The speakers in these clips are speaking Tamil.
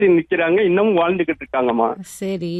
நிக்கிறாங்க, இன்னமும் வாழ்ந்துகிட்டு இருக்காங்கம்மா. சரி.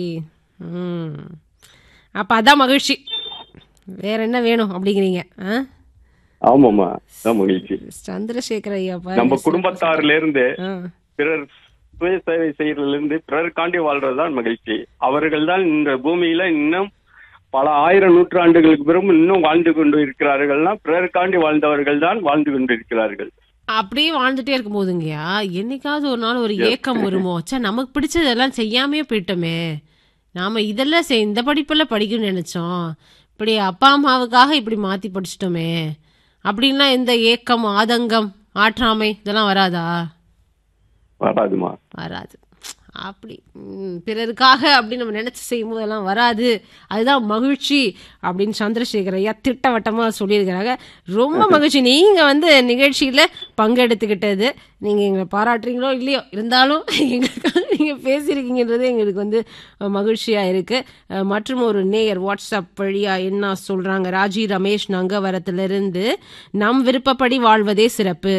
அப்ப அதான் மகிழ்ச்சி, வேற என்ன வேணும் அப்படிங்கிறீங்க? ஆமாமா, அதான் மகிழ்ச்சி. சந்திரசேகர் ஐயா நம்ம குடும்பத்தாரில இருந்து பிறர் சுய சேவை செய்யறதுல இருந்து பிறருக்காண்டி வாழ்றதுதான் மகிழ்ச்சி. அவர்கள் தான் இந்த பூமியில இன்னும் பல ஆயிரம் நூற்றாண்டுகளுக்கு பிறகு இன்னும் வாழ்ந்து கொண்டு இருக்கிறார்கள்னா பிறருக்காண்டி வாழ்ந்தவர்கள் தான் வாழ்ந்து கொண்டு இருக்கிறார்கள். அப்படியே வாழ்ந்துட்டே இருக்கும் போதுங்கய்யா, என்னைக்காவது ஒரு நாள் ஒரு ஏக்கம் வருமோ, நமக்கு பிடிச்சதெல்லாம் செய்யாமே போயிட்டோமே, நாம இதெல்லாம் இந்த படிப்பெல்லாம் படிக்கணும்னு நினைச்சோம், இப்படி அப்பா அம்மாவுக்காக இப்படி மாத்தி படிச்சிட்டோமே அப்படின்னா இந்த ஏக்கம், ஆதங்கம், ஆற்றாமை இதெல்லாம் வராதா? வராதுமா, வராது. அப்படி பிறருக்காக அப்படின்னு நம்ம நினைச்சு செய்யும் போதெல்லாம் வராது, அதுதான் மகிழ்ச்சி அப்படின்னு சந்திரசேகர் ஐயா திட்டவட்டமா சொல்லியிருக்கிறாங்க. ரொம்ப மகிழ்ச்சி நீங்க நிகழ்ச்சியில பங்கெடுத்துக்கிட்டது. நீங்க எங்களை பாராட்டுறீங்களோ இல்லையோ, இருந்தாலும் எங்களுக்காக நீங்க பேசியிருக்கீங்கன்றது எங்களுக்கு மகிழ்ச்சியா இருக்கு. மற்றும் ஒரு நேயர் வாட்ஸ்அப் வழியா என்ன சொல்றாங்க, ராஜி ரமேஷ் நங்கவரத்திலிருந்து, நம் விருப்பப்படி வாழ்வதே சிறப்பு,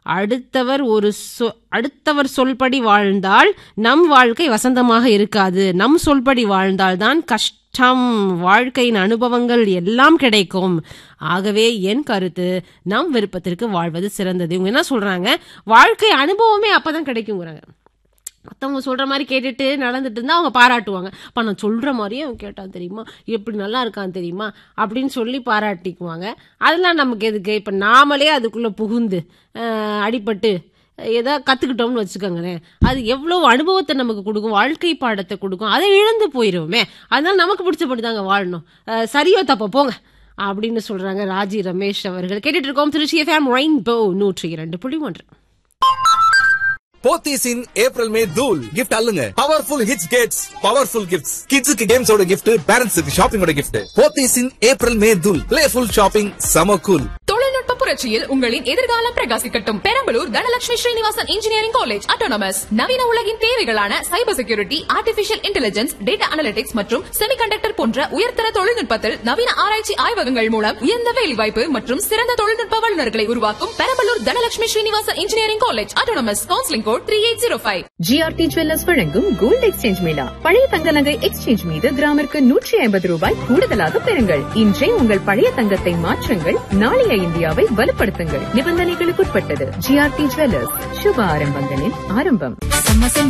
அடுத்தவர் சொல்படி வாழ்ந்தால் நம் வாழ்க்கை வசந்தமாக இருக்காது, நம் சொல்படி வாழ்ந்தால் தான் கஷ்டம், வாழ்க்கையின் அனுபவங்கள் எல்லாம் கிடைக்கும். ஆகவே என் கருத்து, நம் விருப்பத்திற்கு வாழ்வது சிறந்தது. இவங்க என்ன சொல்றாங்க, வாழ்க்கை அனுபவமே அப்பதான் கிடைக்குங்கிறாங்க. மற்றவங்க சொல்ற மாதிரி கேட்டுட்டு நடந்துட்டு இருந்தா அவங்க பாராட்டுவாங்க, அப்ப நான் சொல்ற மாதிரியே அவன் கேட்டான் தெரியுமா, எப்படி நல்லா இருக்கான் தெரியுமா அப்படின்னு சொல்லி பாராட்டிக்குவாங்க. அதெல்லாம் நமக்கு எதுக்கு? இப்ப நாமளே அதுக்குள்ள புகுந்து அடிபட்டு ஏதோ கத்துக்கிட்டோம்னு வச்சுக்கோங்களேன், அது எவ்வளவு அனுபவத்தை நமக்கு கொடுக்கும், வாழ்க்கை பாடத்தை கொடுக்கும், அதை இழந்து போயிருவோமே. அதனால நமக்கு பிடிச்சபடி தாங்க வாழணும், சரியோ தப்போ போங்க அப்படின்னு சொல்றாங்க ராஜி ரமேஷ் அவர்கள். கேட்டுட்டு இருக்கோம் திருச்சி FM ரெயின்போ 102.1. போத்தீஸ் இன் ஏப்ரல் மே தூள் gift அல்லுங்க. Powerful hits Gates powerful gifts. கிட்ஸுக்கு கேம்ஸோட கிஃப்ட், பேரண்ட்ஸுக்கு ஷாப்பிங்கோட கிஃப்ட். போத்தீஸ் இன் ஏப்ரல் மே தூள், பிளேஃபுல் ஷாப்பிங், சம கூல். தொழில்நுட்ப புரட்சியில் உங்களின் எதிர்காலம் பிரகாசிக்கட்டும். Perambalur Dhanalakshmi Srinivasan engineering college autonomous நவீன உலகின் தேவைகளான cyber security, artificial intelligence, data analytics மற்றும் செமிகண்டக்டர் போன்ற உயர்தர தொழில்நுட்பத்தில் நவீன ஆராய்ச்சி ஆய்வகங்கள் மூலம் உயர்ந்த வேலைவாய்ப்பு மற்றும் சிறந்த தொழில்நுட்ப வல்லுநர்களை உருவாக்கும் Perambalur Dhanalakshmi Srinivasan engineering college autonomous. Counselling code 3805. GRT jewellers வழங்கும் கோல்ட் எக்ஸ்சேஞ்ச் மேளா. பழைய தங்க நகை எக்ஸ்சேஞ்ச் மீது கிராமிற்கு 150 ரூபாய் கூடுதலாக பெறுங்கள். இன்றே உங்கள் பழைய தங்கத்தை மாற்றுங்கள், நாளைய இந்தியாவை வலுப்படுத்துங்கள். நிபந்தனைகளுக்குட்பட்டது. GRT ஜுவல்லர்ஸ், சுப ஆரம்பங்களின் ஆரம்பம்.